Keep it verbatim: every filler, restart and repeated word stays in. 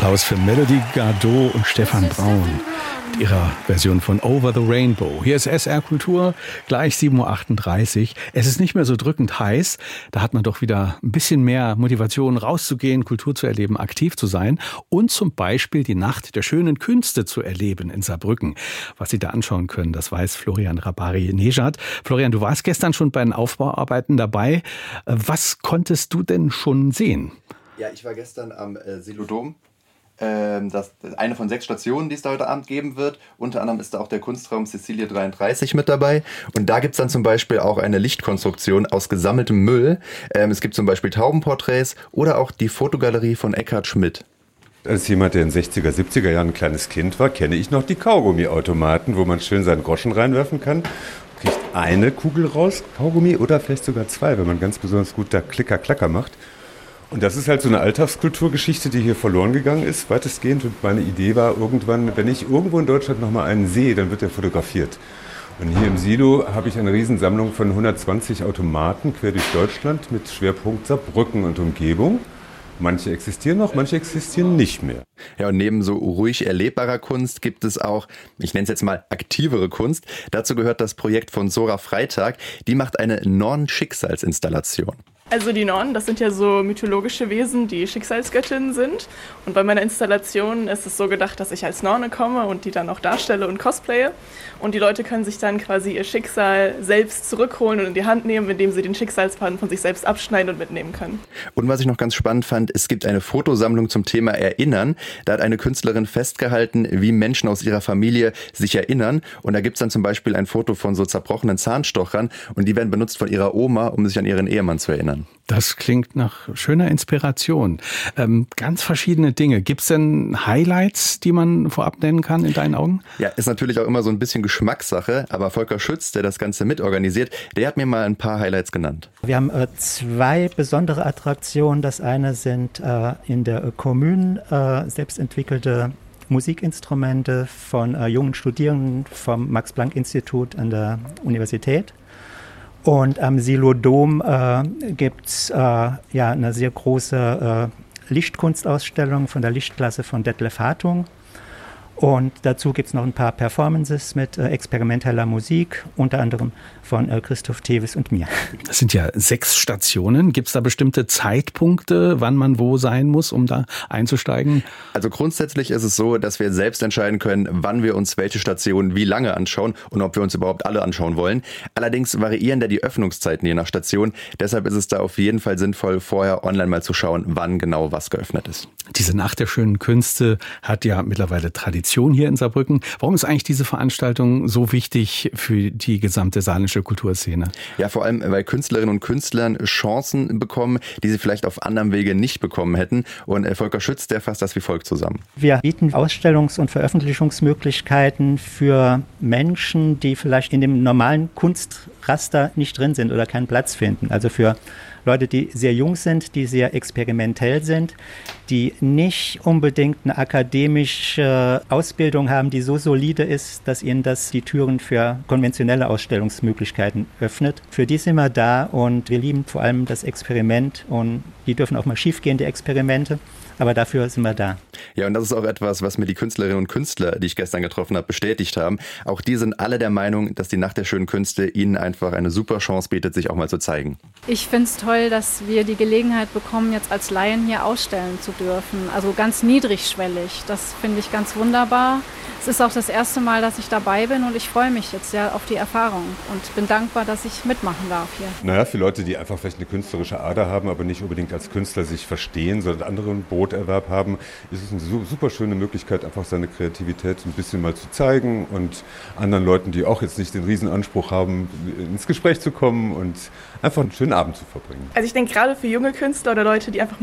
Applaus für Melody Gardot und Stefan Braun mit ihrer Version von Over the Rainbow. Hier ist S R Kultur, gleich sieben Uhr achtunddreißig. Es ist nicht mehr so drückend heiß. Da hat man doch wieder ein bisschen mehr Motivation, rauszugehen, Kultur zu erleben, aktiv zu sein und zum Beispiel die Nacht der schönen Künste zu erleben in Saarbrücken. Was Sie da anschauen können, das weiß Florian Rabari-Nejad. Florian, du warst gestern schon bei den Aufbauarbeiten dabei. Was konntest du denn schon sehen? Ja, ich war gestern am äh, Silodom. Ähm, das ist eine von sechs Stationen, die es da heute Abend geben wird. Unter anderem ist da auch der Kunstraum Cecilie dreiunddreißig mit dabei. Und da gibt es dann zum Beispiel auch eine Lichtkonstruktion aus gesammeltem Müll. Ähm, es gibt zum Beispiel Taubenporträts oder auch die Fotogalerie von Eckhard Schmidt. Als jemand, der in den sechziger, siebziger Jahren ein kleines Kind war, kenne ich noch die Kaugummiautomaten, wo man schön seinen Groschen reinwerfen kann. Kriegt eine Kugel raus, Kaugummi, oder vielleicht sogar zwei, wenn man ganz besonders gut da Klicker-Klacker macht. Und das ist halt so eine Alltagskulturgeschichte, die hier verloren gegangen ist, weitestgehend. Und meine Idee war irgendwann, wenn ich irgendwo in Deutschland nochmal einen sehe, dann wird der fotografiert. Und hier im Silo habe ich eine Riesensammlung von hundertzwanzig Automaten quer durch Deutschland mit Schwerpunkt Saarbrücken und Umgebung. Manche existieren noch, manche existieren nicht mehr. Ja, und neben so ruhig erlebbarer Kunst gibt es auch, ich nenne es jetzt mal aktivere Kunst. Dazu gehört das Projekt von Sora Freitag. Die macht eine Norn-Schicksalsinstallation. Also die Nornen, das sind ja so mythologische Wesen, die Schicksalsgöttinnen sind. Und bei meiner Installation ist es so gedacht, dass ich als Norne komme und die dann auch darstelle und cosplaye. Und die Leute können sich dann quasi ihr Schicksal selbst zurückholen und in die Hand nehmen, indem sie den Schicksalsfaden von sich selbst abschneiden und mitnehmen können. Und was ich noch ganz spannend fand, es gibt eine Fotosammlung zum Thema Erinnern. Da hat eine Künstlerin festgehalten, wie Menschen aus ihrer Familie sich erinnern. Und da gibt es dann zum Beispiel ein Foto von so zerbrochenen Zahnstochern und die werden benutzt von ihrer Oma, um sich an ihren Ehemann zu erinnern. Das klingt nach schöner Inspiration. Ähm, ganz verschiedene Dinge. Gibt es denn Highlights, die man vorab nennen kann in deinen Augen? Ja, ist natürlich auch immer so ein bisschen Geschmackssache. Aber Volker Schütz, der das Ganze mitorganisiert, der hat mir mal ein paar Highlights genannt. Wir haben äh, zwei besondere Attraktionen. Das eine sind äh, in der Kommune äh, selbst entwickelte Musikinstrumente von äh, jungen Studierenden vom Max-Planck-Institut an der Universität. Und am Silodom äh, gibt es äh, ja, eine sehr große äh, Lichtkunstausstellung von der Lichtklasse von Detlef Hartung. Und dazu gibt es noch ein paar Performances mit äh, experimenteller Musik, unter anderem von äh, Christoph Tevis und mir. Das sind ja sechs Stationen. Gibt es da bestimmte Zeitpunkte, wann man wo sein muss, um da einzusteigen? Also grundsätzlich ist es so, dass wir selbst entscheiden können, wann wir uns welche Station wie lange anschauen und ob wir uns überhaupt alle anschauen wollen. Allerdings variieren da die Öffnungszeiten je nach Station. Deshalb ist es da auf jeden Fall sinnvoll, vorher online mal zu schauen, wann genau was geöffnet ist. Diese Nacht der schönen Künste hat ja mittlerweile Tradition hier in Saarbrücken. Warum ist eigentlich diese Veranstaltung so wichtig für die gesamte saarländische Kulturszene? Ja, vor allem, weil Künstlerinnen und Künstler Chancen bekommen, die sie vielleicht auf anderem Wege nicht bekommen hätten. Und Volker Schütz, der fasst das wie folgt zusammen. Wir bieten Ausstellungs- und Veröffentlichungsmöglichkeiten für Menschen, die vielleicht in dem normalen Kunstraster nicht drin sind oder keinen Platz finden. Also für Leute, die sehr jung sind, die sehr experimentell sind, die nicht unbedingt eine akademische Ausbildung haben, die so solide ist, dass ihnen das die Türen für konventionelle Ausstellungsmöglichkeiten öffnet. Für die sind wir da und wir lieben vor allem das Experiment und die dürfen auch mal schiefgehen, die Experimente. Aber dafür sind wir da. Ja, und das ist auch etwas, was mir die Künstlerinnen und Künstler, die ich gestern getroffen habe, bestätigt haben. Auch die sind alle der Meinung, dass die Nacht der schönen Künste ihnen einfach eine super Chance bietet, sich auch mal zu zeigen. Ich finde es toll, dass wir die Gelegenheit bekommen, jetzt als Laien hier ausstellen zu dürfen. Also ganz niedrigschwellig. Das finde ich ganz wunderbar. Es ist auch das erste Mal, dass ich dabei bin und ich freue mich jetzt sehr auf die Erfahrung und bin dankbar, dass ich mitmachen darf hier. Naja, für Leute, die einfach vielleicht eine künstlerische Ader haben, aber nicht unbedingt als Künstler sich verstehen, sondern anderen Broterwerb haben, ist es eine super schöne Möglichkeit, einfach seine Kreativität ein bisschen mal zu zeigen und anderen Leuten, die auch jetzt nicht den Riesenanspruch haben, ins Gespräch zu kommen und einfach einen schönen Abend zu verbringen. Also ich denke, gerade für junge Künstler oder Leute, die einfach